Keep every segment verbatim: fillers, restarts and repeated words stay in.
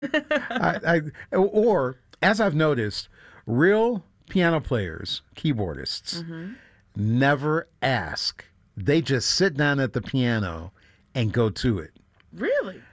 I, I, or, as I've noticed, real piano players, keyboardists, mm-hmm. never ask. They just sit down at the piano and go to it. Really?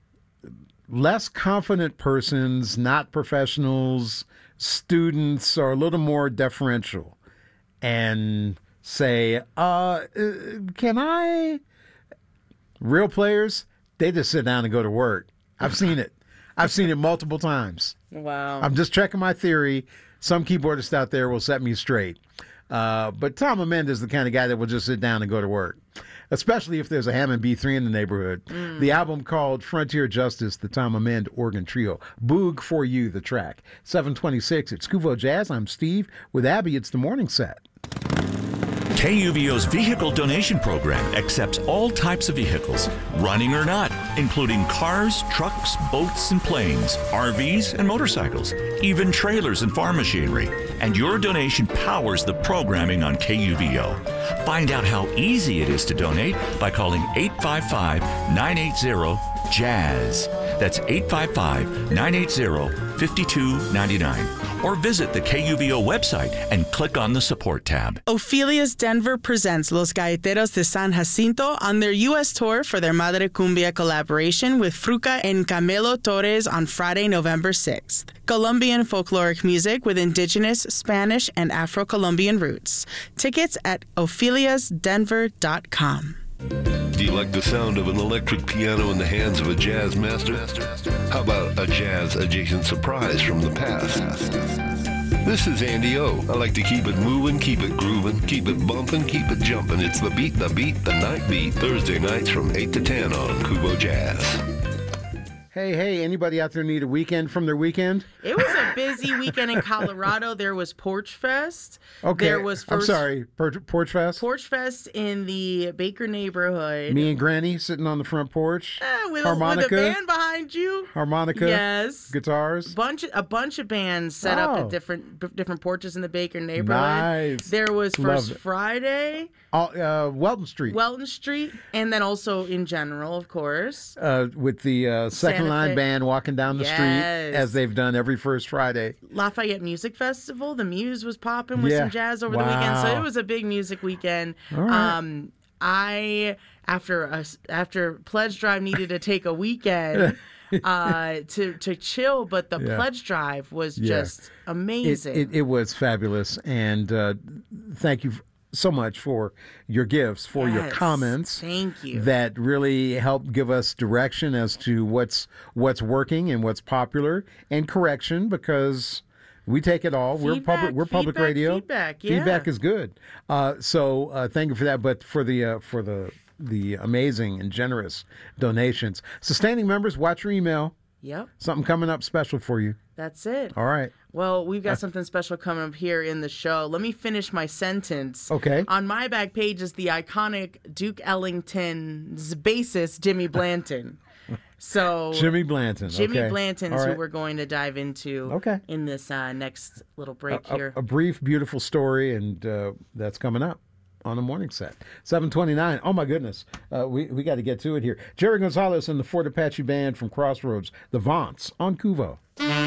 Less confident persons, not professionals, students are a little more deferential and say, uh, can I? Real players, they just sit down and go to work. I've seen it. I've seen it multiple times. Wow. I'm just checking my theory. Some keyboardists out there will set me straight. Uh, but Tom Amend is the kind of guy that will just sit down and go to work, especially if there's a Hammond B three in the neighborhood. Mm. The album called Frontier Justice, the Tom Amend Organ Trio. Boog for you, the track. seven twenty-six, it's Kuvo Jazz. I'm Steve. With Abby, it's the morning set. K U V O's vehicle donation program accepts all types of vehicles, running or not, including cars, trucks, boats, and planes, R Vs, and motorcycles, even trailers and farm machinery. And your donation powers the programming on K U V O. Find out how easy it is to donate by calling eight five five, nine eight zero, JAZZ. That's eight five five, nine eight zero, five two nine nine. Or visit the K U V O website and click on the support tab. Ophelia's Denver presents Los Gaiteros de San Jacinto on their U S tour for their Madre Cumbia collaboration with Fruca and Camelo Torres on Friday, November sixth. Colombian folkloric music with indigenous, Spanish, and Afro-Colombian roots. Tickets at ophelias denver dot com. Do you like the sound of an electric piano in the hands of a jazz master? How about a jazz-adjacent surprise from the past? This is Andy O. I like to keep it moving, keep it grooving, keep it bumping, keep it jumping. It's the beat, the beat, the night beat. Thursday nights from eight to ten on Kuvo Jazz. Hey, hey, anybody out there need a weekend from their weekend? It was a busy weekend in Colorado. There was Porch Fest. Okay, there was first I'm sorry, Por- Porch Fest? Porch Fest in the Baker neighborhood. Me and Granny sitting on the front porch. Uh, with, Harmonica. A, with a band behind you. Harmonica. Yes. Guitars. Bunch of, a bunch of bands set oh. up at different b- different porches in the Baker neighborhood. Nice. There was First Love Friday. All, uh, Welton Street. Welton Street, and then also in general, of course. Uh, with the uh, Second Santa Line Fe. Band walking down the yes. street, as they've done every first Friday. Lafayette Music Festival. The Muse was popping with yeah. some jazz over wow. the weekend, so it was a big music weekend. All right. Um, I after a, after Pledge Drive needed to take a weekend. uh, to to chill, but the yeah. pledge drive was yeah. just amazing. It, it, it was fabulous, and uh, thank you so much for your gifts, for yes. your comments. Thank you. That really help give us direction as to what's what's working and what's popular, and correction, because we take it all. Feedback, we're public. We're public feedback, radio. Feedback, yeah. Feedback is good. Uh, so uh, thank you for that. But for the uh, for the the amazing and generous donations, sustaining members, watch your email. Yep. Something coming up special for you. That's it. All right. Well, we've got something special coming up here in the show. Let me finish my sentence. Okay. On my back page is the iconic Duke Ellington's bassist, Jimmy Blanton. So Jimmy Blanton. Jimmy okay. Blanton's All right. who we're going to dive into okay. in this uh, next little break a, here. A, a brief, beautiful story, and uh, that's coming up on the morning set. seven twenty-nine. Oh, my goodness. Uh, we we got to get to it here. Jerry Gonzalez and the Fort Apache Band from Crossroads, the Vaunts on Kuvo.